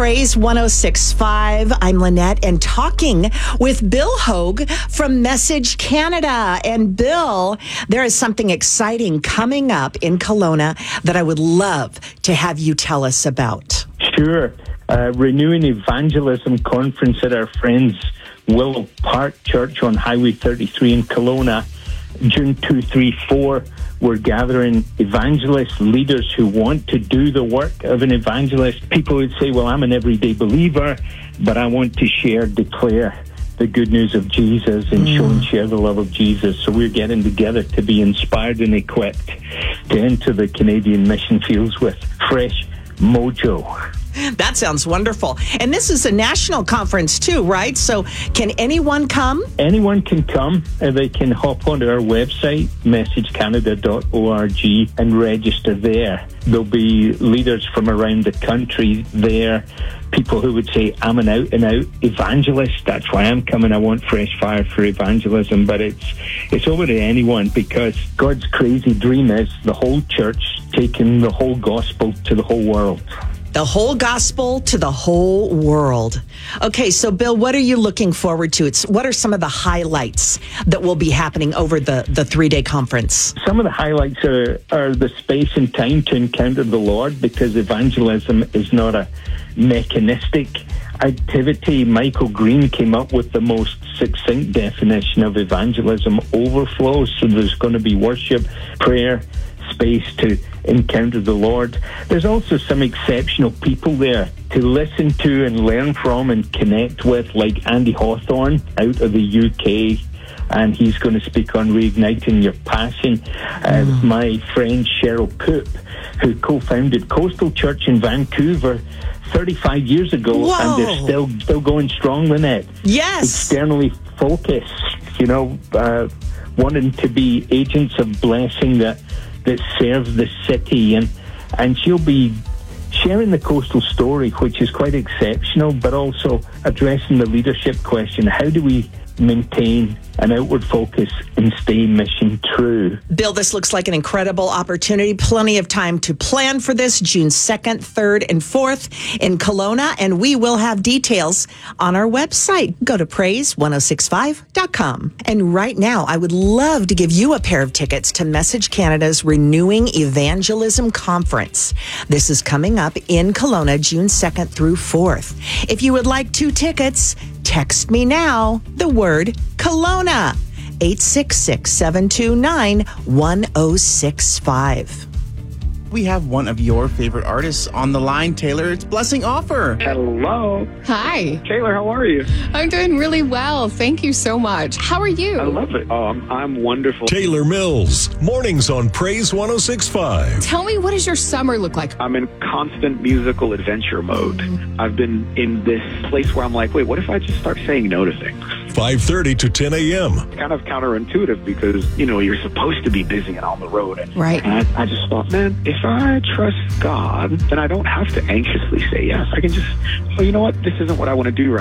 Praise 106.5. I'm Lynette and talking with Bill Hogue from Message Canada. And Bill, there is something exciting coming up in Kelowna that I would love to have you tell us about. Sure. Renewing Evangelism Conference at our friends Willow Park Church on Highway 33 in Kelowna, June 2, 3, 4. We're gathering evangelists, leaders who want to do the work of an evangelist. People would say, well, I'm an everyday believer, but I want to declare the good news of Jesus and show and share the love of Jesus. So we're getting together to be inspired and equipped to enter the Canadian mission fields with fresh mojo. That sounds wonderful. And this is a national conference too, right? So can anyone come? Anyone can come. They can hop onto our website, messagecanada.org, and register there. There'll be leaders from around the country there, people who would say, I'm an out-and-out evangelist. That's why I'm coming. I want fresh fire for evangelism. But it's open to anyone, because God's crazy dream is the whole church taking the whole gospel to the whole world. The whole gospel to the whole world. Okay, so Bill, what are you looking forward to? What are some of the highlights that will be happening over the 3-day conference? Some of the highlights are the space and time to encounter the Lord, because evangelism is not a mechanistic activity. Michael Green came up with the most succinct definition of evangelism: overflow. So there's going to be worship, prayer, space to encounter the Lord. There's also some exceptional people there to listen to and learn from and connect with, like Andy Hawthorne out of the UK, and he's going to speak on reigniting your passion. My friend Cheryl Poop, who co-founded Coastal Church in Vancouver 35 years ago. Whoa. And they're still going strong, Lynette. Yes. Externally focused, wanting to be agents of blessing that serve the city, and she'll be sharing the coastal story, which is quite exceptional, but also addressing the leadership question: how do we maintain an outward focus and stay mission true? Bill, this looks like an incredible opportunity. Plenty of time to plan for this, June 2nd, 3rd, and 4th in Kelowna, and we will have details on our website. Go to praise1065.com. And right now, I would love to give you a pair of tickets to Message Canada's Renewing Evangelism Conference. This is coming up in Kelowna, June 2nd through 4th. If you would like 2 tickets, text me now the word Kelowna, 866-729-1065. We have one of your favorite artists on the line, Taylor. It's Blessing Offer. Hello. Hi. Taylor, how are you? I'm doing really well. Thank you so much. How are you? I love it. Oh, I'm wonderful. Taylor Mills, mornings on Praise 106.5. Tell me, what does your summer look like? I'm in constant musical adventure mode. I've been in this place where I'm like, wait, what if I just start saying no to things? 5:30 to 10 a.m. Kind of counterintuitive, because, you're supposed to be busy and on the road. Right. And I just thought, man, if I trust God, then I don't have to anxiously say yes. I can just, you know what? This isn't what I want to do right